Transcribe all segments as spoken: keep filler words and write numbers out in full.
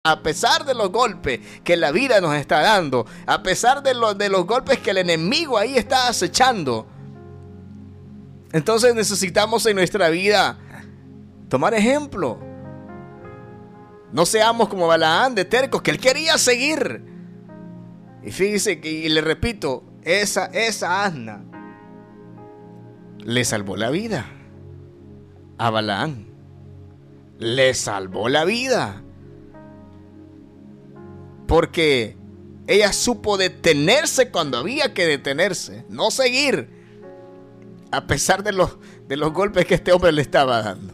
A pesar de los golpes que la vida nos está dando, a pesar de los, de los golpes que el enemigo ahí está acechando, entonces necesitamos en nuestra vida tomar ejemplo. No seamos como Balaán de tercos, que él quería seguir. Y fíjese que, y le repito, esa, esa asna le salvó la vida a Balaán. Le salvó la vida. Porque ella supo detenerse cuando había que detenerse, no seguir, a pesar de los, de los golpes que este hombre le estaba dando.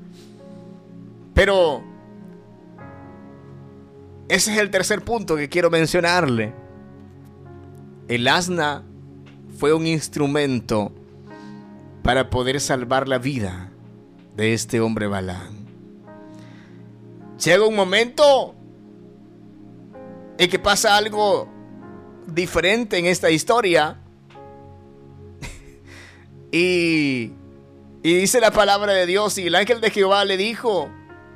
Pero ese es el tercer punto que quiero mencionarle. El asna fue un instrumento para poder salvar la vida de este hombre Balaán. Llega un momento en que pasa algo diferente en esta historia. y, y dice la palabra de Dios, y el ángel de Jehová le dijo: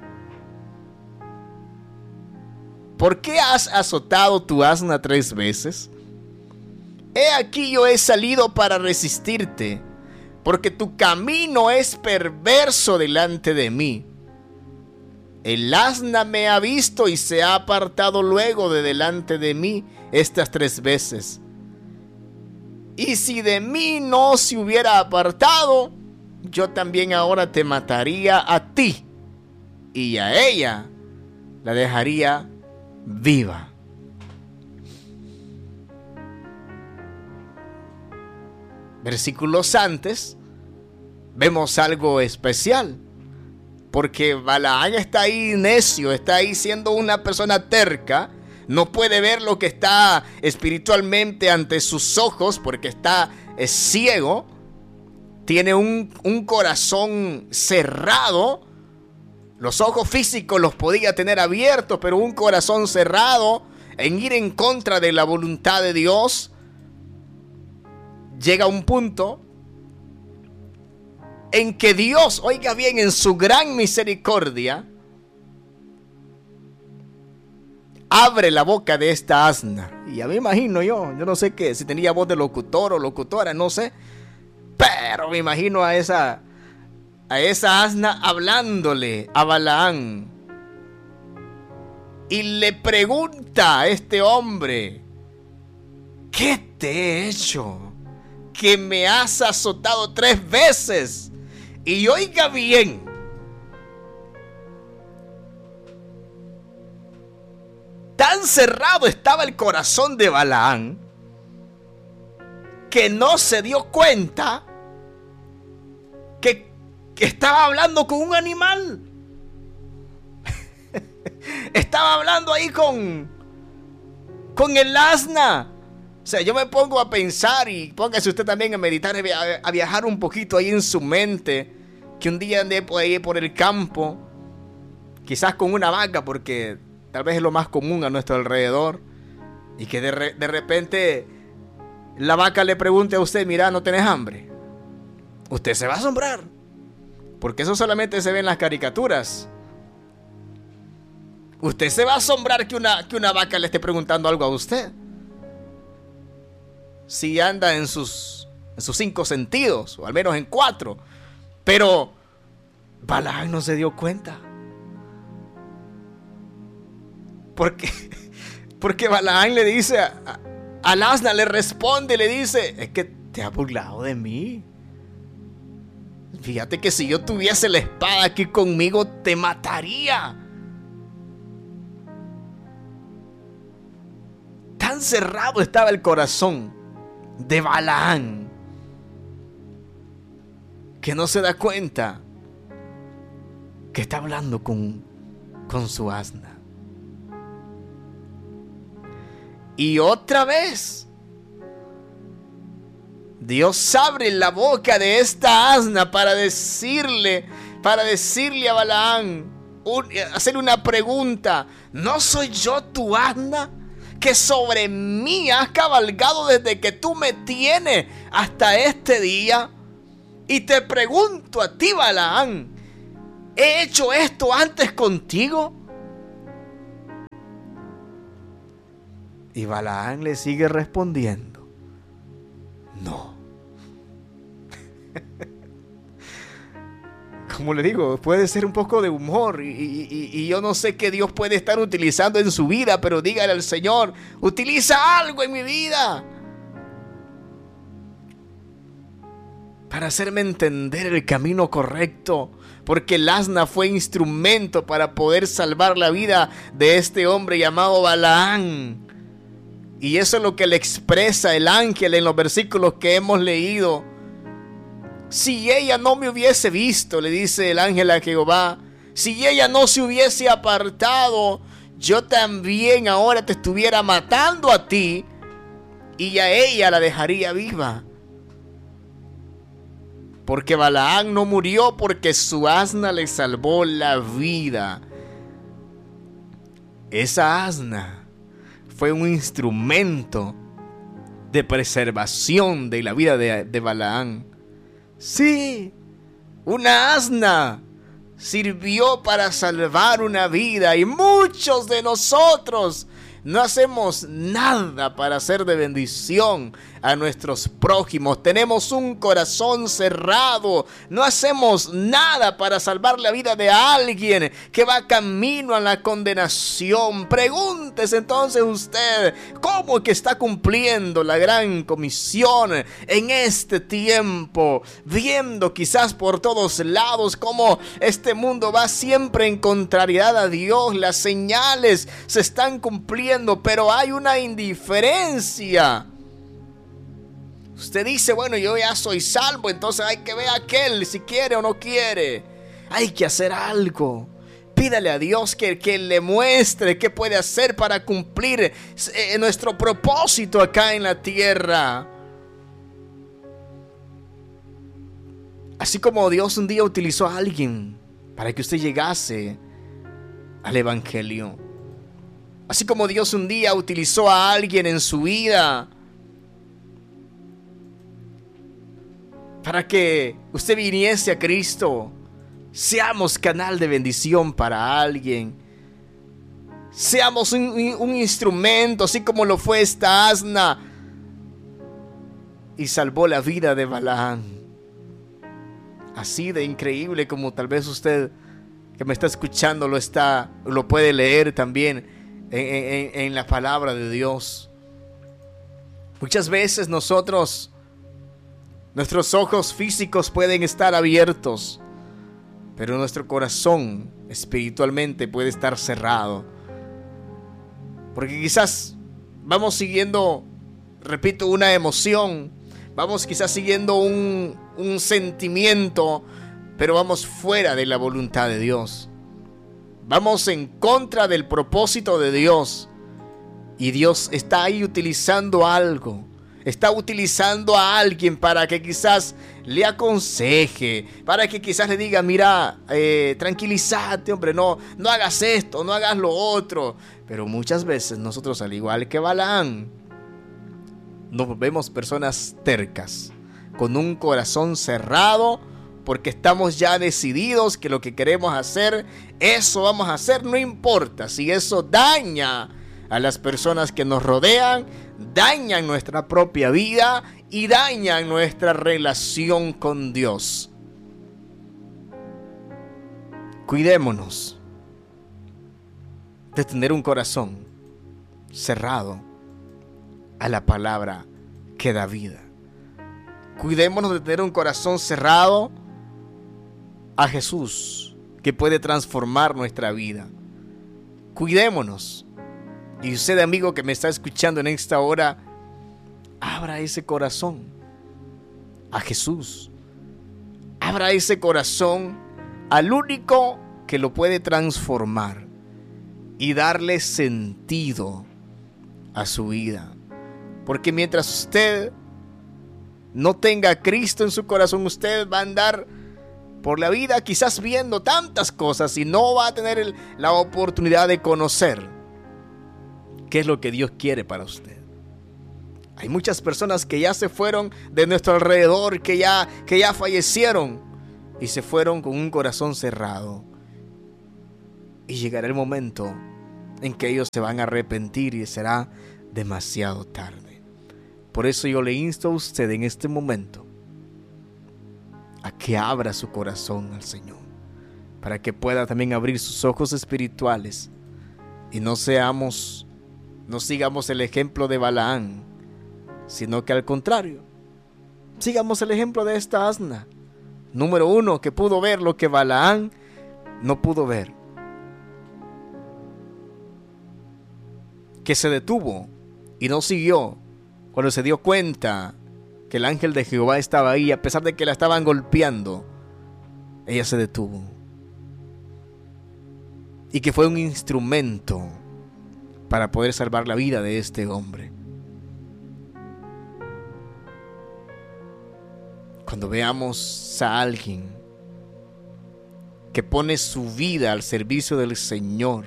¿por qué has azotado tu asna tres veces? He aquí yo he salido para resistirte, porque tu camino es perverso delante de mí. El asna me ha visto y se ha apartado luego de delante de mí estas tres veces. Y si de mí no se hubiera apartado, yo también ahora te mataría a ti, y a ella la dejaría viva. Versículos antes vemos algo especial. Porque Balaán está ahí necio, está ahí siendo una persona terca. No puede ver lo que está espiritualmente ante sus ojos porque está es ciego. Tiene un, un corazón cerrado. Los ojos físicos los podía tener abiertos, pero un corazón cerrado en ir en contra de la voluntad de Dios. Llega un punto en que Dios, oiga bien, en su gran misericordia, abre la boca de esta asna. Y ya me imagino yo, yo no sé qué, si tenía voz de locutor o locutora, no sé. Pero me imagino a esa, a esa asna hablándole a Balaán. Y le pregunta a este hombre: ¿qué te he hecho? Que me has azotado tres veces. Y oiga bien, tan cerrado estaba el corazón de Balaán que no se dio cuenta que, que estaba hablando con un animal. Estaba hablando ahí con, con el asna. O sea, yo me pongo a pensar, y póngase usted también a meditar, a viajar un poquito ahí en su mente, que un día ande por ahí por el campo, quizás con una vaca, porque tal vez es lo más común a nuestro alrededor, y que de, re, de repente la vaca le pregunte a usted: mira, ¿no tenés hambre? Usted se va a asombrar, porque eso solamente se ve en las caricaturas. Usted se va a asombrar que una, que una vaca le esté preguntando algo a usted, si anda en sus, en sus cinco sentidos, o al menos en cuatro. Pero Balaán no se dio cuenta. Porque, porque Balaán le dice a, a, al asna, le responde, le dice: es que te has burlado de mí. Fíjate que si yo tuviese la espada aquí conmigo, te mataría. Tan cerrado estaba el corazón de Balaán que no se da cuenta que está hablando con, con su asna. Y otra vez Dios abre la boca de esta asna para decirle, para decirle a Balaán, un, hacerle una pregunta: ¿no soy yo tu asna, que sobre mí has cabalgado desde que tú me tienes hasta este día? Y te pregunto a ti, Balaán, ¿he hecho esto antes contigo? Y Balaán le sigue respondiendo: no. Como le digo, puede ser un poco de humor y, y, y yo no sé qué Dios puede estar utilizando en su vida, pero dígale al Señor: utiliza algo en mi vida para hacerme entender el camino correcto, porque el asna fue instrumento para poder salvar la vida de este hombre llamado Balaán. Y eso es lo que le expresa el ángel en los versículos que hemos leído. Si ella no me hubiese visto, le dice el ángel a Jehová, si ella no se hubiese apartado, yo también ahora te estuviera matando a ti y a ella la dejaría viva. Porque Balaán no murió porque su asna le salvó la vida. Esa asna fue un instrumento de preservación de la vida de, de Balaán. Sí, una asna sirvió para salvar una vida y muchos de nosotros no hacemos nada para ser de bendición a nuestros prójimos. Tenemos un corazón cerrado. No hacemos nada para salvar la vida de alguien que va camino a la condenación. Pregúntese entonces usted, ¿cómo es que está cumpliendo la gran comisión en este tiempo? Viendo quizás por todos lados cómo este mundo va siempre en contrariedad a Dios. Las señales se están cumpliendo, pero hay una indiferencia. Usted dice: bueno, yo ya soy salvo, entonces hay que ver a aquel si quiere o no quiere. Hay que hacer algo. Pídale a Dios que, que le muestre qué puede hacer para cumplir eh, nuestro propósito acá en la tierra. Así como Dios un día utilizó a alguien para que usted llegase al evangelio. Así como Dios un día utilizó a alguien en su vida para que usted viniese a Cristo. Seamos canal de bendición para alguien. Seamos un, un instrumento, así como lo fue esta asna y salvó la vida de Balaán. Así de increíble como tal vez usted que me está escuchando lo está, lo puede leer también en, en, en la palabra de Dios. Muchas veces nosotros, nuestros ojos físicos pueden estar abiertos, pero nuestro corazón espiritualmente puede estar cerrado. Porque quizás vamos siguiendo, repito, una emoción, vamos quizás siguiendo un, un sentimiento, pero vamos fuera de la voluntad de Dios. Vamos en contra del propósito de Dios. Y Dios está ahí utilizando algo. Está utilizando a alguien para que quizás le aconseje, para que quizás le diga: mira, eh, tranquilízate, hombre, no, no hagas esto, no hagas lo otro. Pero muchas veces nosotros, al igual que Balaán, nos vemos personas tercas, con un corazón cerrado, porque estamos ya decididos que lo que queremos hacer, eso vamos a hacer, no importa si eso daña a las personas que nos rodean, dañan nuestra propia vida y dañan nuestra relación con Dios. Cuidémonos de tener un corazón cerrado a la palabra que da vida. Cuidémonos de tener un corazón cerrado a Jesús, que puede transformar nuestra vida. Cuidémonos. Y usted, amigo que me está escuchando en esta hora, abra ese corazón a Jesús. Abra ese corazón al único que lo puede transformar y darle sentido a su vida. Porque mientras usted no tenga a Cristo en su corazón, usted va a andar por la vida quizás viendo tantas cosas y no va a tener el, la oportunidad de conocer qué es lo que Dios quiere para usted. Hay muchas personas que ya se fueron de nuestro alrededor, que ya, que ya fallecieron y se fueron con un corazón cerrado. Y llegará el momento en que ellos se van a arrepentir y será demasiado tarde. Por eso yo le insto a usted en este momento a que abra su corazón al Señor, para que pueda también abrir sus ojos espirituales y no seamos, no sigamos el ejemplo de Balaán, sino que al contrario, sigamos el ejemplo de esta asna, número uno, que pudo ver lo que Balaán no pudo ver, que se detuvo y no siguió cuando se dio cuenta que el ángel de Jehová estaba ahí, a pesar de que la estaban golpeando. Ella se detuvo, y que fue un instrumento para poder salvar la vida de este hombre. Cuando veamos a alguien que pone su vida al servicio del Señor,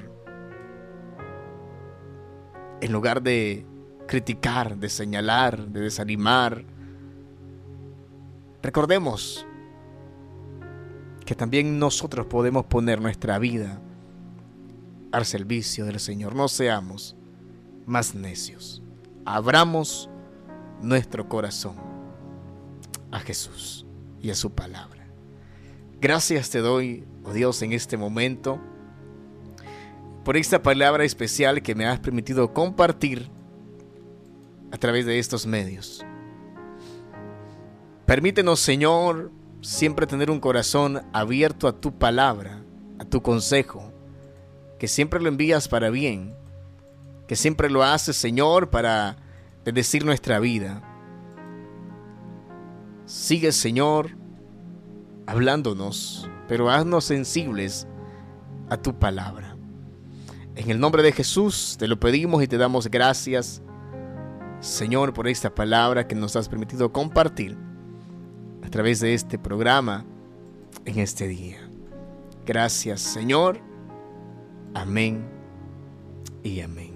en lugar de criticar, de señalar, de desanimar, recordemos que también nosotros podemos poner nuestra vida al servicio del Señor. No seamos más necios. Abramos nuestro corazón a Jesús y a su palabra. Gracias te doy, oh Dios, en este momento, por esta palabra especial que me has permitido compartir a través de estos medios. Permítenos, Señor, siempre tener un corazón abierto a tu palabra, a tu consejo, que siempre lo envías para bien, que siempre lo haces, Señor, para bendecir nuestra vida. Sigue, Señor, hablándonos, pero haznos sensibles a tu palabra. En el nombre de Jesús te lo pedimos y te damos gracias, Señor, por esta palabra que nos has permitido compartir a través de este programa en este día. Gracias, Señor. Amén y amén.